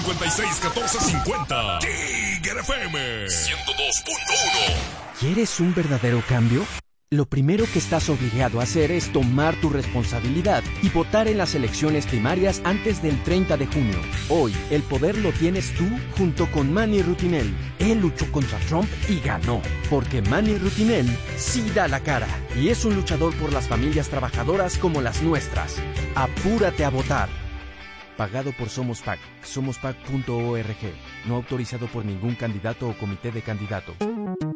1-855-356-1450. Tiger FM 102.1. ¿Quieres un verdadero cambio? Lo primero que estás obligado a hacer es tomar tu responsabilidad y votar en las elecciones primarias antes del 30 de junio. Hoy, el poder lo tienes tú junto con Manny Rutinel. Él luchó contra Trump y ganó, porque Manny Rutinel sí da la cara y es un luchador por las familias trabajadoras como las nuestras. Apúrate a votar. Pagado por Somos PAC, somospac.org. No autorizado por ningún candidato o comité de candidatos.